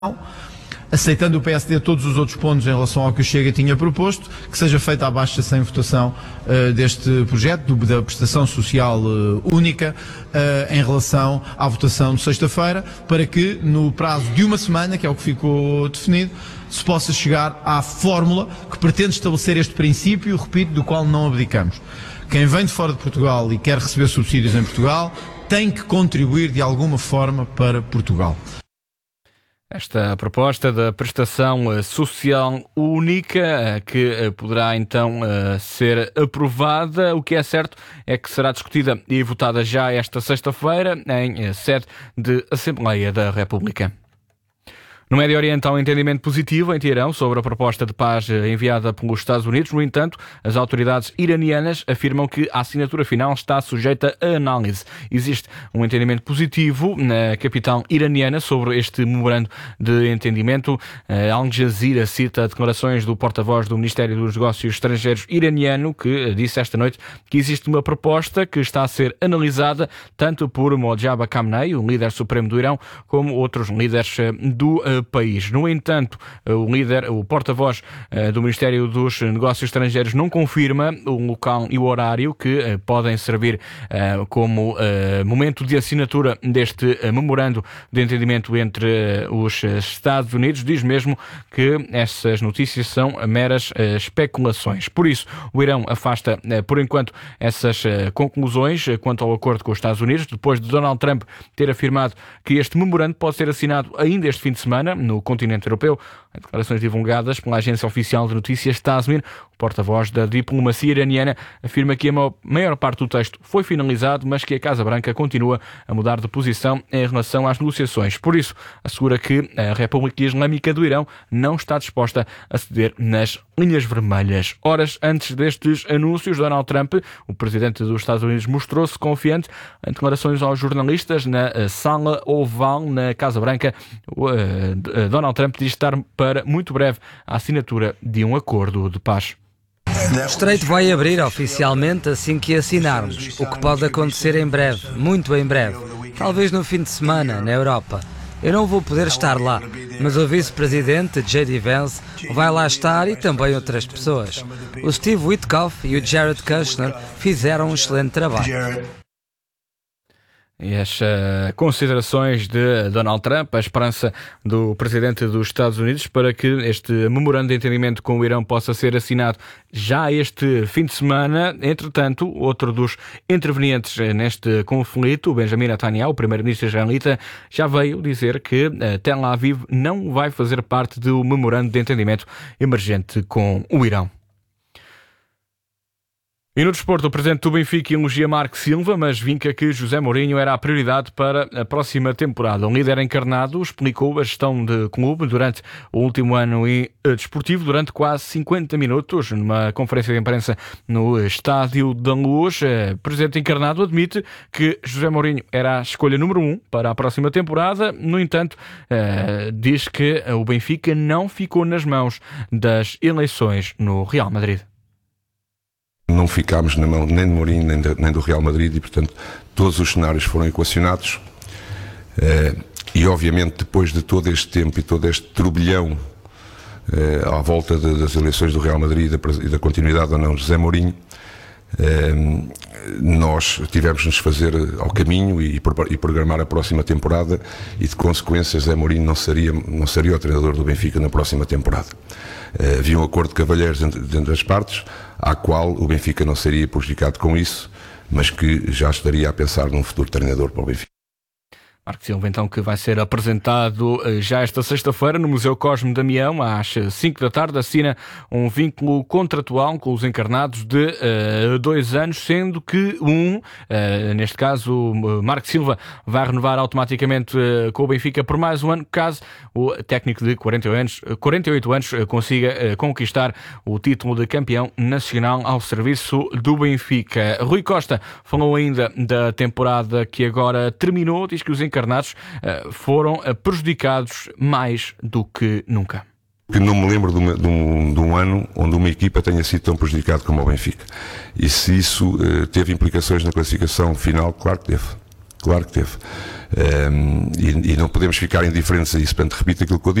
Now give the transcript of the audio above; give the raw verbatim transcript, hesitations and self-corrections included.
aceitando o P S D todos os outros pontos em relação ao que o Chega tinha proposto, que seja feita a baixa sem votação uh, deste projeto, do, da prestação social uh, única, uh, em relação à votação de sexta-feira, para que no prazo de uma semana, que é o que ficou definido, se possa chegar à fórmula que pretende estabelecer este princípio, repito, do qual não abdicamos. Quem vem de fora de Portugal e quer receber subsídios em Portugal tem que contribuir de alguma forma para Portugal. Esta proposta da prestação social única, que poderá então ser aprovada, o que é certo é que será discutida e votada já esta sexta-feira em sede de Assembleia da República. No Médio Oriente há um entendimento positivo em Teherão sobre a proposta de paz enviada pelos Estados Unidos. No entanto, as autoridades iranianas afirmam que a assinatura final está sujeita a análise. Existe um entendimento positivo na capital iraniana sobre este memorando de entendimento. Al Jazeera cita declarações do porta-voz do Ministério dos Negócios Estrangeiros iraniano, que disse esta noite que existe uma proposta que está a ser analisada tanto por Mojtaba Khamenei, o líder supremo do Irão, como outros líderes do país. No entanto, o líder, o porta-voz do Ministério dos Negócios Estrangeiros não confirma o local e o horário que podem servir como momento de assinatura deste memorando de entendimento entre os Estados Unidos. Diz mesmo que essas notícias são meras especulações. Por isso, o Irão afasta, por enquanto, essas conclusões quanto ao acordo com os Estados Unidos, depois de Donald Trump ter afirmado que este memorando pode ser assinado ainda este fim de semana no continente europeu. Em declarações divulgadas pela agência oficial de notícias Tasmin, o porta-voz da diplomacia iraniana afirma que a maior parte do texto foi finalizado, mas que a Casa Branca continua a mudar de posição em relação às negociações. Por isso, assegura que a República Islâmica do Irão não está disposta a ceder nas linhas vermelhas. Horas antes destes anúncios, Donald Trump, o presidente dos Estados Unidos, mostrou-se confiante em declarações aos jornalistas na sala oval na Casa Branca. Donald Trump diz estar para muito breve a assinatura de um acordo de paz. O Estreito vai abrir oficialmente assim que assinarmos, o que pode acontecer em breve, muito em breve, talvez no fim de semana, na Europa. Eu não vou poder estar lá, mas o vice-presidente J D Vance vai lá estar e também outras pessoas. O Steve Witkoff e o Jared Kushner fizeram um excelente trabalho. E as uh, considerações de Donald Trump, a esperança do presidente dos Estados Unidos para que este memorando de entendimento com o Irão possa ser assinado já este fim de semana. Entretanto, outro dos intervenientes neste conflito, o Benjamin Netanyahu, o primeiro-ministro israelita, já veio dizer que uh, Tel Aviv não vai fazer parte do memorando de entendimento emergente com o Irão. E no desporto, o presidente do Benfica elogia Marco Silva, mas vinca que José Mourinho era a prioridade para a próxima temporada. Um líder encarnado explicou a gestão de clube durante o último ano desportivo, durante quase cinquenta minutos, numa conferência de imprensa no Estádio da Luz. O presidente encarnado admite que José Mourinho era a escolha número um para a próxima temporada. No entanto, diz que o Benfica não ficou nas mãos das eleições no Real Madrid. Não ficámos na mão nem de Mourinho nem, de, nem do Real Madrid e, portanto, todos os cenários foram equacionados eh, e, obviamente, depois de todo este tempo e todo este turbilhão eh, à volta de, das eleições do Real Madrid e da, e da continuidade ou não de José Mourinho, eh, nós tivemos de nos fazer ao caminho e, e programar a próxima temporada e, de consequência, José Mourinho não seria, não seria o treinador do Benfica na próxima temporada. Uh, havia um acordo de cavalheiros entre, entre as partes, à qual o Benfica não seria prejudicado com isso, mas que já estaria a pensar num futuro treinador para o Benfica. Marco Silva, então, que vai ser apresentado já esta sexta-feira no Museu Cosme Damião, às cinco da tarde, assina um vínculo contratual com os encarnados de uh, dois anos, sendo que um, uh, neste caso, o Marco Silva, vai renovar automaticamente uh, com o Benfica por mais um ano, caso o técnico de quarenta e oito anos, quarenta e oito anos uh, consiga uh, conquistar o título de campeão nacional ao serviço do Benfica. Rui Costa falou ainda da temporada que agora terminou, diz que os encarnados foram prejudicados mais do que nunca. Que não me lembro de, uma, de, um, de um ano onde uma equipa tenha sido tão prejudicada como o Benfica. E se isso uh, teve implicações na classificação final, claro que teve. claro que teve. Um, e, e não podemos ficar indiferentes a isso. Portanto, repito aquilo que eu disse.